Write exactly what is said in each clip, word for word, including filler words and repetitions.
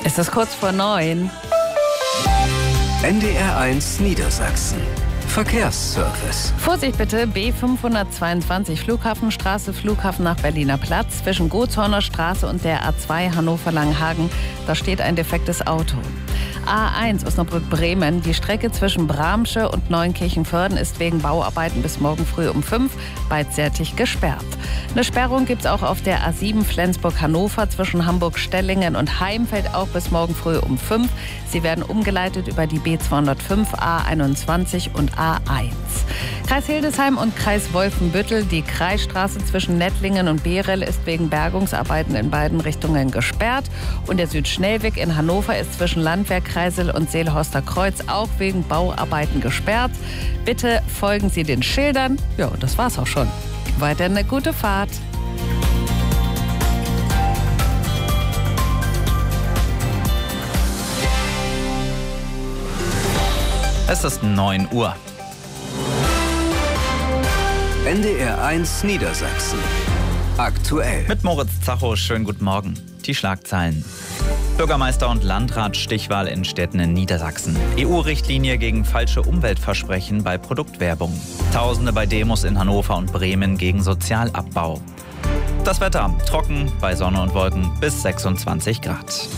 Es ist kurz vor neun. N D R eins Niedersachsen. Verkehrsservice. Vorsicht bitte, B fünfhundertzweiundzwanzig Flughafenstraße, Flughafen nach Berliner Platz, zwischen Gotshorner Straße und der A zwei Hannover-Langenhagen. Da steht ein defektes Auto. A eins Osnabrück-Bremen. Die Strecke zwischen Bramsche und Neunkirchen-Vörden ist wegen Bauarbeiten bis morgen früh um fünf beidseitig gesperrt. Eine Sperrung gibt es auch auf der A sieben Flensburg-Hannover zwischen Hamburg-Stellingen und Heimfeld auch bis morgen früh um fünf. Sie werden umgeleitet über die B zweihundertfünf, A einundzwanzig und A eins. Kreis Hildesheim und Kreis Wolfenbüttel. Die Kreisstraße zwischen Nettlingen und Behrel ist wegen Bergungsarbeiten in beiden Richtungen gesperrt. Und der Südschnellweg in Hannover ist zwischen Landwehr, Kreisel und Seelhorster Kreuz auch wegen Bauarbeiten gesperrt. Bitte folgen Sie den Schildern. Ja, und das war's auch schon. Weiter eine gute Fahrt. Es ist neun Uhr. N D R eins Niedersachsen. Aktuell. Mit Moritz Zacho, schönen guten Morgen. Die Schlagzeilen. Bürgermeister und Landrat Stichwahl in Städten in Niedersachsen. E U-Richtlinie gegen falsche Umweltversprechen bei Produktwerbung. Tausende bei Demos in Hannover und Bremen gegen Sozialabbau. Das Wetter trocken, bei Sonne und Wolken bis sechsundzwanzig Grad.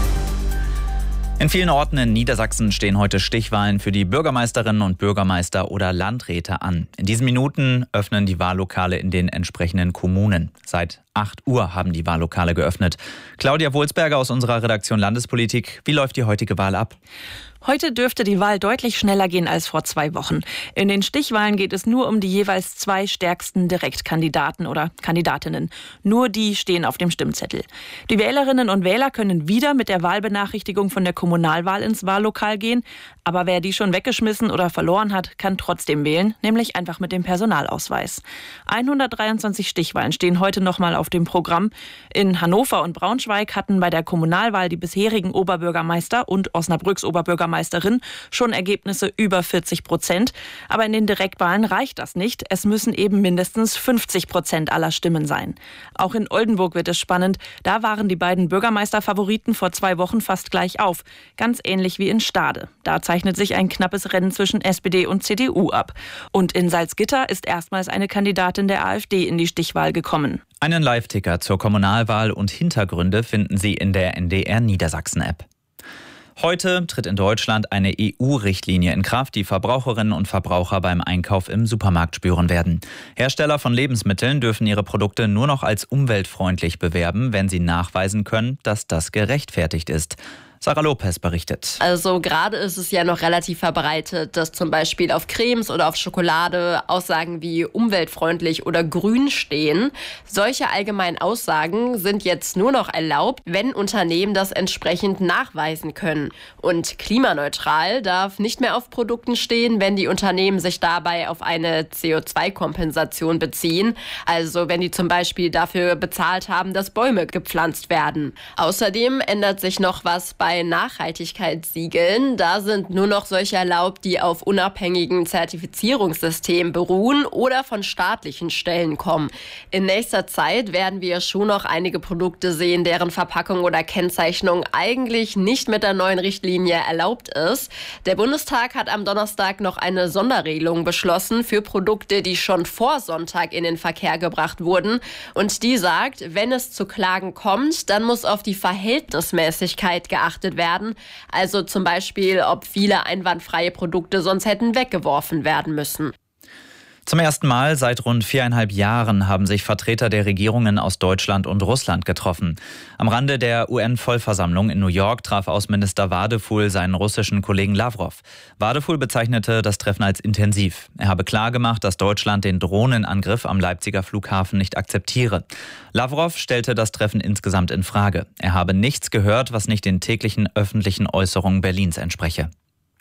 In vielen Orten in Niedersachsen stehen heute Stichwahlen für die Bürgermeisterinnen und Bürgermeister oder Landräte an. In diesen Minuten öffnen die Wahllokale in den entsprechenden Kommunen. Seit acht Uhr haben die Wahllokale geöffnet. Claudia Wohlsberger aus unserer Redaktion Landespolitik. Wie läuft die heutige Wahl ab? Heute dürfte die Wahl deutlich schneller gehen als vor zwei Wochen. In den Stichwahlen geht es nur um die jeweils zwei stärksten Direktkandidaten oder Kandidatinnen. Nur die stehen auf dem Stimmzettel. Die Wählerinnen und Wähler können wieder mit der Wahlbenachrichtigung von der Kommunalwahl ins Wahllokal gehen. Aber wer die schon weggeschmissen oder verloren hat, kann trotzdem wählen, nämlich einfach mit dem Personalausweis. hundertdreiundzwanzig Stichwahlen stehen heute nochmal auf dem Programm. In Hannover und Braunschweig hatten bei der Kommunalwahl die bisherigen Oberbürgermeister und Osnabrücks Oberbürgermeisterin schon Ergebnisse über vierzig Prozent. Aber in den Direktwahlen reicht das nicht. Es müssen eben mindestens fünfzig Prozent aller Stimmen sein. Auch in Oldenburg wird es spannend. Da waren die beiden Bürgermeisterfavoriten vor zwei Wochen fast gleich auf. Ganz ähnlich wie in Stade. Da zeichnet sich ein knappes Rennen zwischen S P D und C D U ab. Und in Salzgitter ist erstmals eine Kandidatin der AfD in die Stichwahl gekommen. Einen Live-Ticker zur Kommunalwahl und Hintergründe finden Sie in der N D R Niedersachsen-App. Heute tritt in Deutschland eine E U-Richtlinie in Kraft, die Verbraucherinnen und Verbraucher beim Einkauf im Supermarkt spüren werden. Hersteller von Lebensmitteln dürfen ihre Produkte nur noch als umweltfreundlich bewerben, wenn sie nachweisen können, dass das gerechtfertigt ist. Sarah Lopez berichtet. Also gerade ist es ja noch relativ verbreitet, dass zum Beispiel auf Cremes oder auf Schokolade Aussagen wie umweltfreundlich oder grün stehen. Solche allgemeinen Aussagen sind jetzt nur noch erlaubt, wenn Unternehmen das entsprechend nachweisen können. Und klimaneutral darf nicht mehr auf Produkten stehen, wenn die Unternehmen sich dabei auf eine C O zwei Kompensation beziehen. Also wenn die zum Beispiel dafür bezahlt haben, dass Bäume gepflanzt werden. Außerdem ändert sich noch was bei Bei Nachhaltigkeitssiegeln, da sind nur noch solche erlaubt, die auf unabhängigen Zertifizierungssystemen beruhen oder von staatlichen Stellen kommen. In nächster Zeit werden wir schon noch einige Produkte sehen, deren Verpackung oder Kennzeichnung eigentlich nicht mit der neuen Richtlinie erlaubt ist. Der Bundestag hat am Donnerstag noch eine Sonderregelung beschlossen für Produkte, die schon vor Sonntag in den Verkehr gebracht wurden. Und die sagt, wenn es zu Klagen kommt, dann muss auf die Verhältnismäßigkeit geachtet werden. Also zum Beispiel, ob viele einwandfreie Produkte sonst hätten weggeworfen werden müssen. Zum ersten Mal seit rund viereinhalb Jahren haben sich Vertreter der Regierungen aus Deutschland und Russland getroffen. Am Rande der U N-Vollversammlung in New York traf Außenminister Wadephul seinen russischen Kollegen Lavrov. Wadephul bezeichnete das Treffen als intensiv. Er habe klargemacht, dass Deutschland den Drohnenangriff am Leipziger Flughafen nicht akzeptiere. Lavrov stellte das Treffen insgesamt in Frage. Er habe nichts gehört, was nicht den täglichen öffentlichen Äußerungen Berlins entspreche.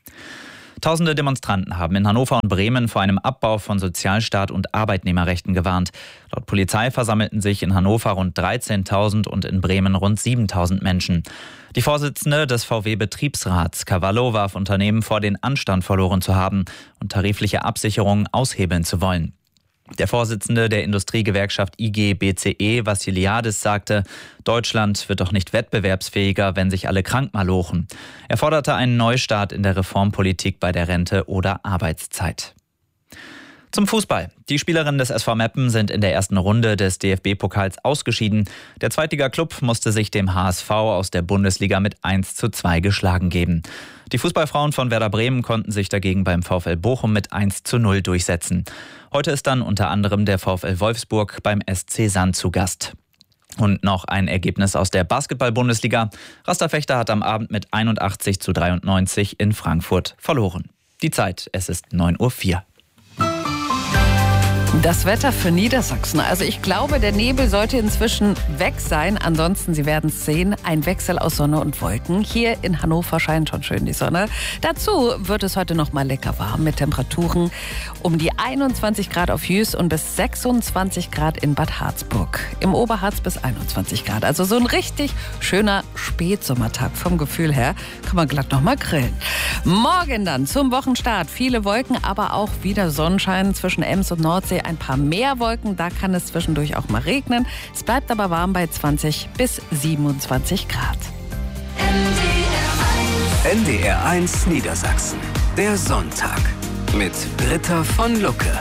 Tausende Demonstranten haben in Hannover und Bremen vor einem Abbau von Sozialstaat und Arbeitnehmerrechten gewarnt. Laut Polizei versammelten sich in Hannover rund dreizehntausend und in Bremen rund siebentausend Menschen. Die Vorsitzende des V W-Betriebsrats, Cavallo, warf Unternehmen vor, den Anstand verloren zu haben und tarifliche Absicherungen aushebeln zu wollen. Der Vorsitzende der Industriegewerkschaft I G B C E, Vassiliadis, sagte, Deutschland wird doch nicht wettbewerbsfähiger, wenn sich alle krank malochen. Er forderte einen Neustart in der Reformpolitik bei der Rente oder Arbeitszeit. Zum Fußball. Die Spielerinnen des S V Meppen sind in der ersten Runde des D F B-Pokals ausgeschieden. Der Zweitliga-Klub musste sich dem H S V aus der Bundesliga mit eins zu zwei geschlagen geben. Die Fußballfrauen von Werder Bremen konnten sich dagegen beim VfL Bochum mit eins zu null durchsetzen. Heute ist dann unter anderem der VfL Wolfsburg beim S C Sand zu Gast. Und noch ein Ergebnis aus der Basketball-Bundesliga. Rasterfechter hat am Abend mit einundachtzig zu dreiundneunzig in Frankfurt verloren. Die Zeit, es ist neun Uhr vier. Das Wetter für Niedersachsen. Also ich glaube, der Nebel sollte inzwischen weg sein. Ansonsten, Sie werden es sehen, ein Wechsel aus Sonne und Wolken. Hier in Hannover scheint schon schön die Sonne. Dazu wird es heute noch mal lecker warm mit Temperaturen um die einundzwanzig Grad auf Jüst und bis sechsundzwanzig Grad in Bad Harzburg. Im Oberharz bis einundzwanzig Grad. Also so ein richtig schöner Spätsommertag vom Gefühl her. Kann man glatt noch mal grillen. Morgen dann zum Wochenstart. Viele Wolken, aber auch wieder Sonnenschein zwischen Ems und Nordsee. Ein paar mehr Wolken, da kann es zwischendurch auch mal regnen. Es bleibt aber warm bei zwanzig bis siebenundzwanzig Grad. N D R eins Niedersachsen. Der Sonntag mit Britta von Lucke.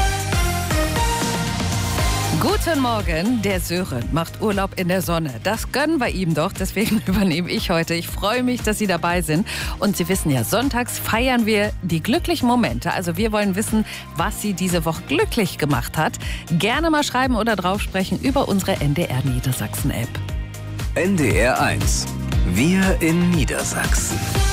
Guten Morgen, der Sören macht Urlaub in der Sonne. Das gönnen wir ihm doch, deswegen übernehme ich heute. Ich freue mich, dass Sie dabei sind. Und Sie wissen ja, sonntags feiern wir die glücklichen Momente. Also wir wollen wissen, was Sie diese Woche glücklich gemacht hat. Gerne mal schreiben oder drauf sprechen über unsere N D R Niedersachsen App. N D R eins. Wir in Niedersachsen.